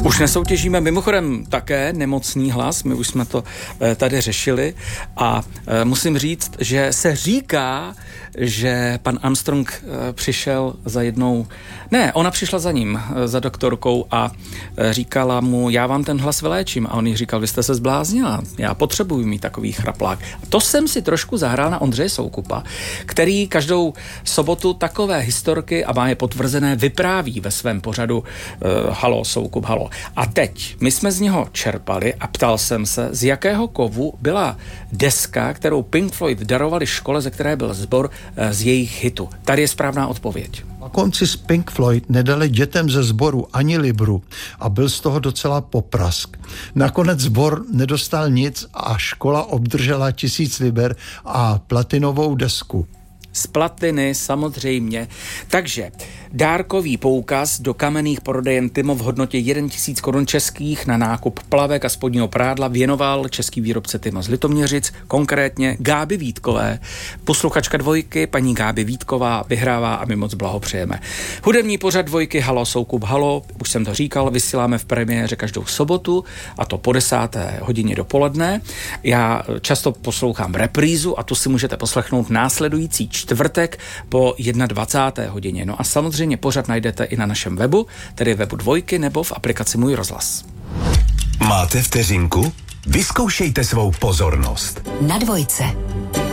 Už nesoutěžíme, mimochodem také Nemocný hlas, my už jsme to tady řešili a musím říct, že se říká, že pan Armstrong přišel za jednou, ne, ona přišla za ním, za doktorkou a říkala mu, já vám ten hlas vyléčím a on jí říkal, vy jste se zbláznila, já potřebuji mít takový chraplák. To jsem si trošku zahrál na Ondřeje Soukupa, který každou sobotu takové historky a má je potvrzené vypráví ve svém pořadu Halo Soukup, halo. A teď, my jsme z něho čerpali a ptal jsem se, z jakého kovu byla deska, kterou Pink Floyd darovali škole, ze které byl sbor z jejich hitu. Tady je správná odpověď. Na konci z Pink Floyd nedali dětem ze sboru ani libru a byl z toho docela poprask. Nakonec sbor nedostal nic a škola obdržela 1000 liber a platinovou desku. Z platiny samozřejmě. Takže dárkový poukaz do kamenných prodejen Tymo v hodnotě 1000 korun českých na nákup plavek a spodního prádla věnoval český výrobce Tymo z Litoměřic, konkrétně Gáby Vítkové. Posluchačka Dvojky, paní Gáby Vítková, vyhrává a my moc blahopřejeme. Hudební pořad Dvojky Halo Soukup halo, už jsem to říkal, vysíláme v premiéře každou sobotu a to po 10. hodině dopoledne. Já často poslouchám reprízu a tu si můžete poslechnout následující čtvrtek po 21. hodině. No a samozřejmě pořad najdete i na našem webu, tedy webu Dvojky nebo v aplikaci Můj rozhlas. Máte vteřinku? Vyzkoušejte svou pozornost. Na Dvojce.